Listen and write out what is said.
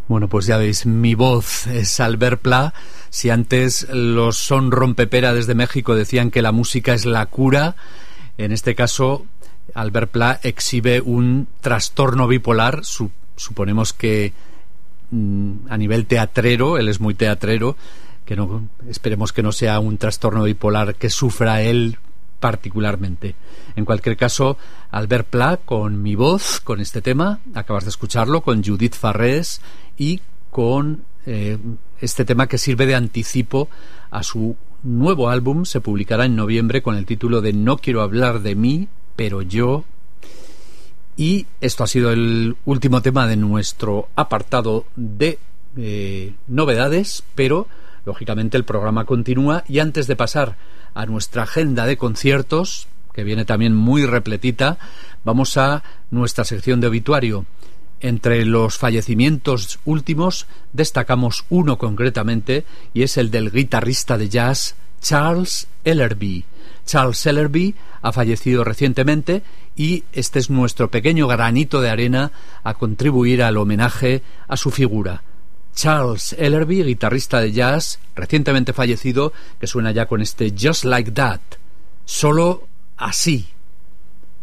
Bueno, pues ya veis, mi voz es Albert Pla. Si antes los Son Rompepera desde México decían que la música es la cura, en este caso Albert Pla exhibe un trastorno bipolar. Suponemos que a nivel teatrero, él es muy teatrero, que no, esperemos que no sea un trastorno bipolar que sufra él particularmente. En cualquier caso, Albert Pla con mi voz, con este tema, acabas de escucharlo, con Judith Farrés y con este tema que sirve de anticipo a su nuevo álbum. Se publicará en noviembre con el título de No quiero hablar de mí, pero yo. Y esto ha sido el último tema de nuestro apartado de novedades, pero lógicamente el programa continúa, y antes de pasar a nuestra agenda de conciertos, que viene también muy repletita, vamos a nuestra sección de obituario. Entre los fallecimientos últimos destacamos uno concretamente, y es el del guitarrista de jazz Charles Ellerby. Charles Ellerby ha fallecido recientemente y este es nuestro pequeño granito de arena a contribuir al homenaje a su figura. Charles Ellerby, guitarrista de jazz recientemente fallecido, que suena ya con este Just Like That, solo así.